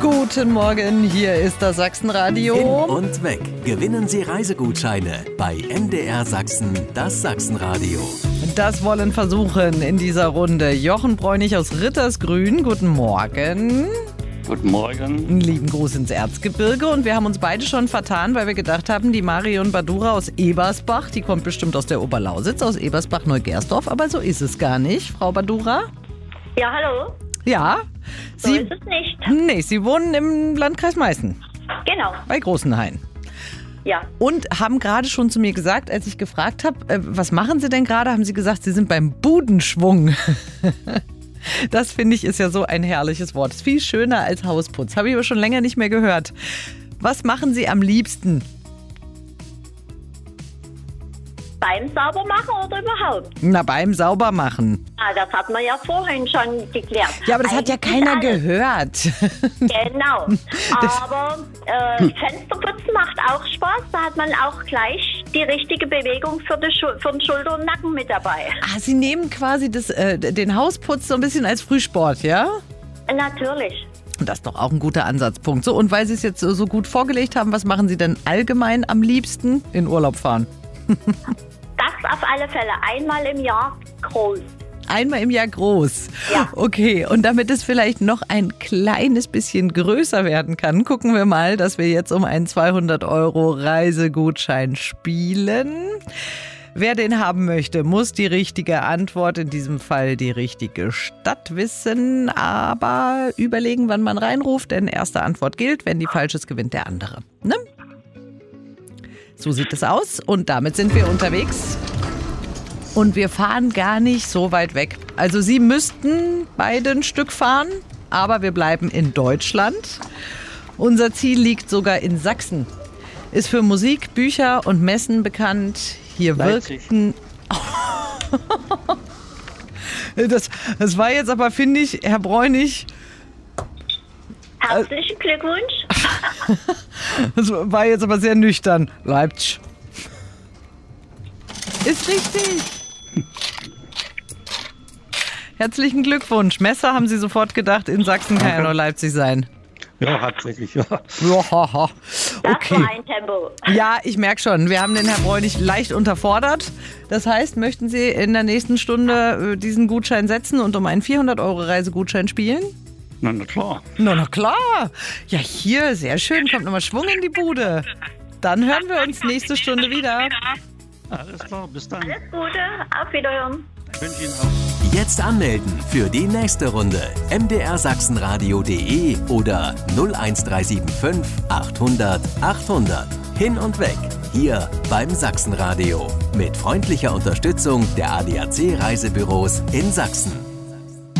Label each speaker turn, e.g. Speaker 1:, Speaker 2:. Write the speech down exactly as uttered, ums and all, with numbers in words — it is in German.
Speaker 1: Guten Morgen, hier ist das Sachsenradio.
Speaker 2: Hin und weg. Gewinnen Sie Reisegutscheine bei M D R Sachsen, das Sachsenradio.
Speaker 1: Das wollen versuchen in dieser Runde Jochen Bräunig aus Rittersgrün. Guten Morgen.
Speaker 3: Guten Morgen.
Speaker 1: Einen lieben Gruß ins Erzgebirge. Und wir haben uns beide schon vertan, weil wir gedacht haben, die Marion Badura aus Ebersbach, die kommt bestimmt aus der Oberlausitz, aus Ebersbach-Neugersdorf. Aber so ist es gar nicht, Frau Badura.
Speaker 4: Ja, hallo.
Speaker 1: Ja.
Speaker 4: So
Speaker 1: Sie,
Speaker 4: ist es nicht.
Speaker 1: Nee, Sie wohnen im Landkreis Meißen,
Speaker 4: Genau.
Speaker 1: bei Großenhain.
Speaker 4: Ja.
Speaker 1: Und haben gerade schon zu mir gesagt, als ich gefragt habe, äh, was machen Sie denn gerade, haben Sie gesagt, Sie sind beim Budenschwung. Das finde ich ist ja so ein herrliches Wort. Ist viel schöner als Hausputz. Habe ich aber schon länger nicht mehr gehört. Was machen Sie am liebsten?
Speaker 4: Beim Saubermachen oder überhaupt?
Speaker 1: Na, beim Saubermachen.
Speaker 4: Ah, das hat man ja vorhin schon geklärt.
Speaker 1: Ja, aber das hat ja
Speaker 4: Eigentlich
Speaker 1: keiner
Speaker 4: alles.
Speaker 1: gehört.
Speaker 4: Genau. Aber äh, Fensterputzen macht auch Spaß. Da hat man auch gleich die richtige Bewegung für, die Schu- für den Schulter und Nacken mit dabei.
Speaker 1: Ah, Sie nehmen quasi das, äh, den Hausputz so ein bisschen als Frühsport, ja?
Speaker 4: Natürlich.
Speaker 1: Und das ist doch auch ein guter Ansatzpunkt. So, und weil Sie es jetzt so gut vorgelegt haben, was machen Sie denn allgemein am liebsten? In Urlaub fahren.
Speaker 4: Das auf alle Fälle. Einmal im Jahr groß.
Speaker 1: Einmal im Jahr groß.
Speaker 4: Ja.
Speaker 1: Okay, und damit es vielleicht noch ein kleines bisschen größer werden kann, gucken wir mal, dass wir jetzt um einen zweihundert Euro Reisegutschein spielen. Wer den haben möchte, muss die richtige Antwort, in diesem Fall die richtige Stadt wissen, aber überlegen, wann man reinruft, denn erste Antwort gilt, wenn die falsch ist, gewinnt der andere. Ne? So sieht es aus und damit sind wir unterwegs. Und wir fahren gar nicht so weit weg. Also Sie müssten beide ein Stück fahren, aber wir bleiben in Deutschland. Unser Ziel liegt sogar in Sachsen. Ist für Musik, Bücher und Messen bekannt. Hier
Speaker 3: Leipzig.
Speaker 1: wirkten... Das, das war jetzt aber, finde ich, Herr Bräunig,
Speaker 4: Herzlichen Glückwunsch.
Speaker 1: das war jetzt aber sehr nüchtern. Leipzig. Ist richtig. Herzlichen Glückwunsch. Messer haben Sie sofort gedacht, in Sachsen kann ja nur Leipzig sein.
Speaker 3: Ja, tatsächlich, ja.
Speaker 1: Ja, haha.
Speaker 4: Das
Speaker 1: Okay.
Speaker 4: war ein Tempo.
Speaker 1: Ja, ich merke schon, wir haben den Herrn Bräunig leicht unterfordert. Das heißt, möchten Sie in der nächsten Stunde äh, diesen Gutschein setzen und um einen vierhundert Euro Reisegutschein spielen?
Speaker 3: Na, na klar.
Speaker 1: Na, na klar. Ja, hier, sehr schön. Kommt nochmal Schwung in die Bude. Dann hören wir uns nächste Stunde wieder.
Speaker 3: Alles klar, bis dann.
Speaker 4: Alles Gute. Auf Wiederhören.
Speaker 3: Ich wünsche Ihnen auch.
Speaker 2: Jetzt anmelden für die nächste Runde. m d r sachsenradio punkt de oder null eins drei sieben fünf achthundert achthundert. Hin und weg. Hier beim Sachsenradio. Mit freundlicher Unterstützung der A D A C Reisebüros in Sachsen.